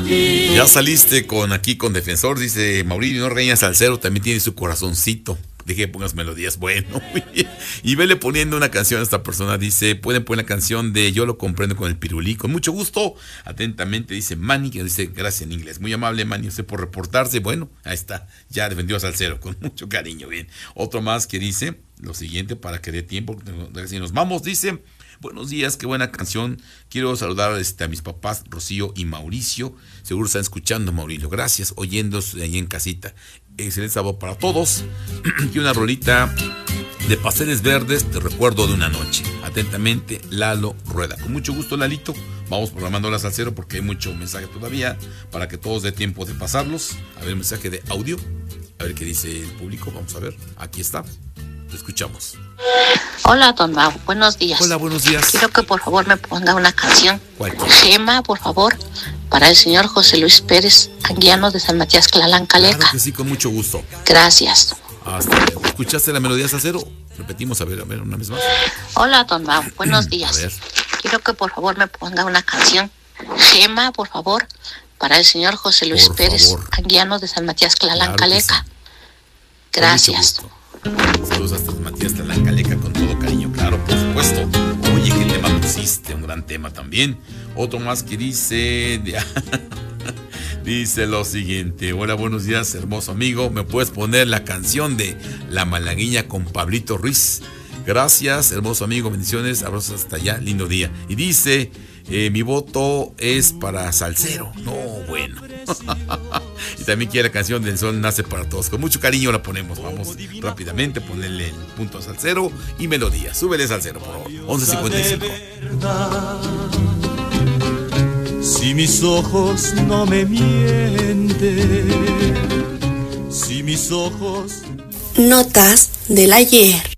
Ya saliste con Defensor, dice Mauricio, no reñas Salcero, también tiene su corazoncito. Dije que pongas melodías, bueno. Y vele poniendo una canción a esta persona, dice, pueden poner la canción de Yo lo comprendo con el Pirulí, con mucho gusto. Atentamente, dice Manny, que dice gracias en inglés. Muy amable, Manny, usted por reportarse. Bueno, ahí está, ya defendió a Salcero, con mucho cariño, bien. Otro más que dice lo siguiente, para que dé tiempo, si nos vamos, dice... Buenos días, qué buena canción. Quiero saludar a mis papás, Rocío y Mauricio. Seguro están escuchando, Mauricio. Gracias, oyéndose ahí en casita. Excelente sábado para todos. Y una rolita de Pasteles Verdes, te recuerdo de una noche. Atentamente, Lalo Rueda. Con mucho gusto, Lalito. Vamos programándolas al cero porque hay mucho mensaje todavía para que todos dé tiempo de pasarlos. A ver, mensaje de audio. A ver qué dice el público. Vamos a ver. Aquí está. Te escuchamos. Hola, don Mau, buenos días. Hola, buenos días. Quiero que por favor me ponga una canción. ¿Cuál? Gema, por favor, para el señor José Luis Pérez, anguiano de San Matías Clalán, Caleca. Claro que sí, con mucho gusto. Gracias. Hasta luego. ¿Escuchaste la melodía Salcero? Repetimos, a ver, una vez más. Hola, don Mau, buenos días. A ver. Quiero que por favor me ponga una canción. Gema, por favor, para el señor José Luis Pérez, anguiano de San Matías Clalán, Claro Caleca. sí. Gracias. Saludos hasta Matías Clalán, Caleca, con todo cariño, claro, por supuesto. Oye, qué tema pusiste, un gran tema también. Otro más que dice... Dice lo siguiente: hola, buenos días, hermoso amigo. ¿Me puedes poner la canción de La Malagueña con Pablito Ruiz? Gracias, hermoso amigo, bendiciones, abrazos hasta allá, lindo día. Y dice, mi voto es para Salcero. No, bueno. Y también quiere la canción del Sol Nace para Todos. Con mucho cariño la ponemos. Vamos rápidamente, ponerle el punto a Salcero y melodía. Súbele Salcero, por favor. 11:55. Si mis ojos no me mienten, si mis ojos... Notas del ayer.